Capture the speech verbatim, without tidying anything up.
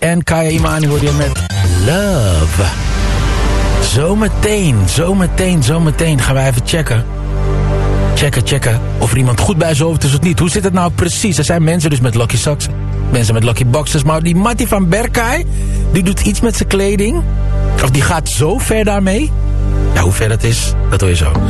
en Kaya Imani hoor je met Love. Zometeen, zometeen, zometeen gaan wij even checken. Checken, checken of er iemand goed bij zijn hoofd is of niet. Hoe zit het nou precies? Er zijn mensen dus met Lucky Socks, mensen met Lucky Boxes, maar die Mattie van Berkay, die doet iets met zijn kleding. Of die gaat zo ver daarmee. Ja, hoe ver dat is, dat hoor je zo.